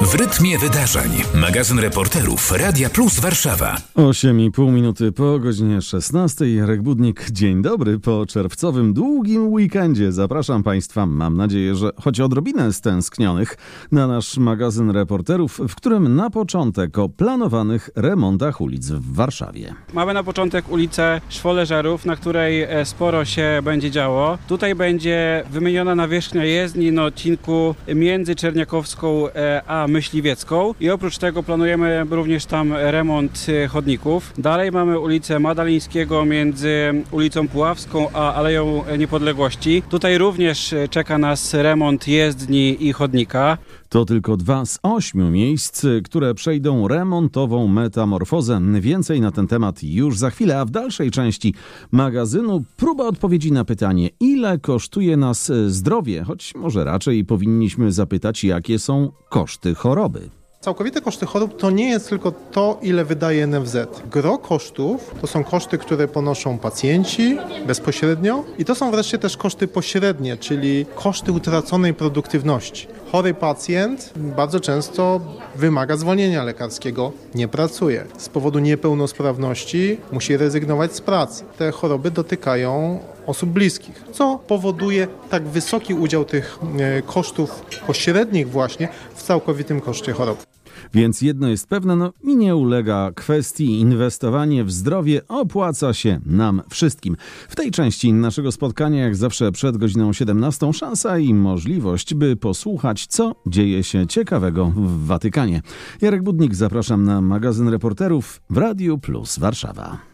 W rytmie wydarzeń. Magazyn reporterów Radia Plus Warszawa. 8,5 minuty po godzinie 16. Jarek Budnik. Dzień dobry po czerwcowym długim weekendzie. Zapraszam Państwa, mam nadzieję, że choć odrobinę stęsknionych, na nasz magazyn reporterów, w którym na początek o planowanych remontach ulic w Warszawie. Mamy na początek ulicę Szwoleżerów, na której sporo się będzie działo. Tutaj będzie wymieniona nawierzchnia jezdni na odcinku między Czerniakowską a Myśliwiecką i oprócz tego planujemy również tam remont chodników. Dalej mamy ulicę Madalińskiego między ulicą Puławską a Aleją Niepodległości. Tutaj również czeka nas remont jezdni i chodnika. To tylko 2 z 8 miejsc, które przejdą remontową metamorfozę. Więcej na ten temat już za chwilę, a w dalszej części magazynu próba odpowiedzi na pytanie, ile kosztuje nas zdrowie, choć może raczej powinniśmy zapytać, jakie są koszty choroby. Całkowite koszty chorób to nie jest tylko to, ile wydaje NFZ. Gro kosztów to są koszty, które ponoszą pacjenci bezpośrednio i to są wreszcie też koszty pośrednie, czyli koszty utraconej produktywności. Chory pacjent bardzo często wymaga zwolnienia lekarskiego, nie pracuje. Z powodu niepełnosprawności musi rezygnować z pracy. Te choroby dotykają osób bliskich, co powoduje tak wysoki udział tych kosztów pośrednich właśnie w całkowitym koszcie choroby. Więc jedno jest pewne, i nie ulega kwestii, inwestowanie w zdrowie opłaca się nam wszystkim. W tej części naszego spotkania, jak zawsze przed godziną 17, szansa i możliwość, by posłuchać, co dzieje się ciekawego w Watykanie. Jarek Budnik, zapraszam na magazyn reporterów w Radiu Plus Warszawa.